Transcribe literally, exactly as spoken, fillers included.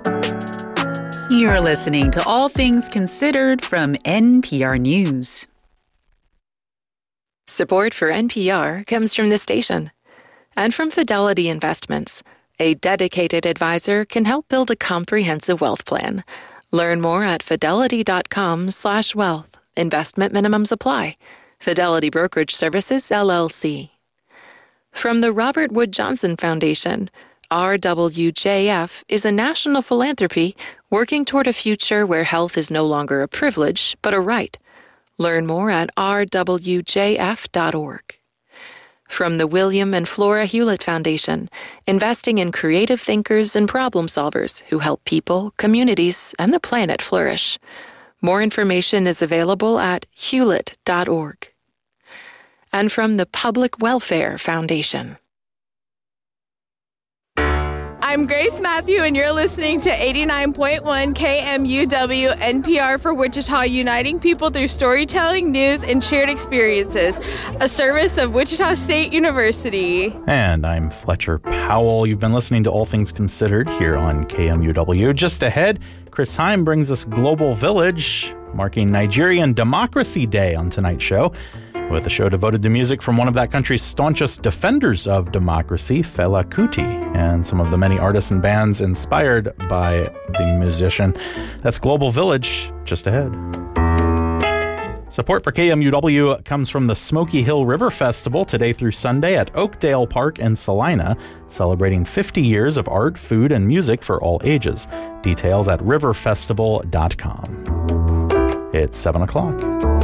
You're listening to All Things Considered from N P R News. Support for N P R comes from this station and from Fidelity Investments. A dedicated advisor can help build a comprehensive wealth plan. Learn more at fidelity.com slash wealth. Investment minimums apply. Fidelity Brokerage Services, L L C. From the Robert Wood Johnson Foundation, R W J F is a national philanthropy working toward a future where health is no longer a privilege, but a right. Learn more at r w j f dot org. From the William and Flora Hewlett Foundation, investing in creative thinkers and problem solvers who help people, communities, and the planet flourish. More information is available at hewlett dot org. And from the Public Welfare Foundation. I'm Grace Matthew, and you're listening to eighty-nine point one K M U W N P R for Wichita, uniting people through storytelling, news, and shared experiences, a service of Wichita State University. And I'm Fletcher Powell. You've been listening to All Things Considered here on K M U W. Just ahead, Chris Heim brings us Global Village, marking Nigerian Democracy Day on tonight's show, with a show devoted to music from one of that country's staunchest defenders of democracy, Fela Kuti, and some of the many artists and bands inspired by the musician. That's Global Village, just ahead. Support for K M U W comes from the Smoky Hill River Festival today through Sunday at Oakdale Park in Salina, celebrating fifty years of art, food, and music for all ages. Details at river festival dot com. It's seven o'clock.